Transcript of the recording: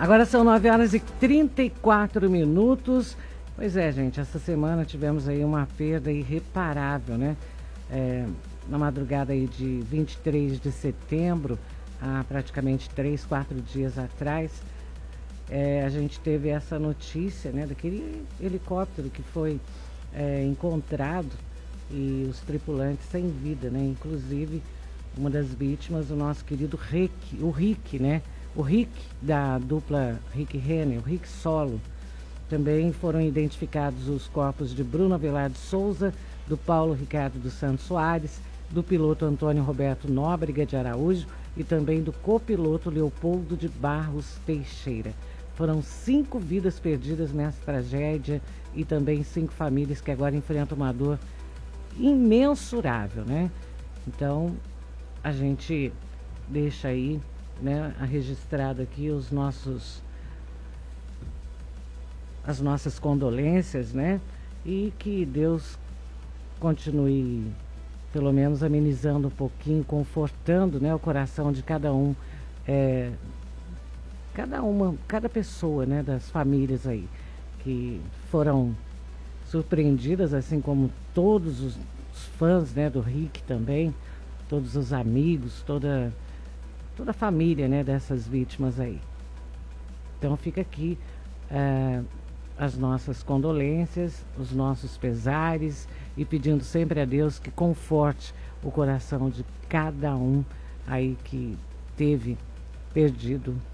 Agora são 9h34. Pois é, gente, essa semana tivemos aí uma perda irreparável, né? Na madrugada aí de 23 de setembro, há praticamente 3, 4 dias atrás, a gente teve essa notícia, né, daquele helicóptero que foi encontrado e os tripulantes sem vida, né? Inclusive, uma das vítimas, o nosso querido Rick, o Rick, né? O Rick da dupla Rick Renner, o Rick Solo. Também foram identificados os corpos de Bruno Avelar de Souza, do Paulo Ricardo dos Santos Soares, do piloto Antônio Roberto Nóbrega de Araújo e também do copiloto Leopoldo de Barros Teixeira. Foram 5 vidas perdidas nessa tragédia e também 5 famílias que agora enfrentam uma dor imensurável, né? Então, a gente deixa aí, né, registrado aqui as nossas condolências, né? E que Deus continue, pelo menos, amenizando um pouquinho, confortando, né, o coração de cada um, cada pessoa, né, das famílias aí, que foram surpreendidas, assim como todos os fãs, né, do Rick também, todos os amigos, toda a família, né, dessas vítimas aí. Então fica aqui as nossas condolências, os nossos pesares e pedindo sempre a Deus que conforte o coração de cada um aí que teve perdido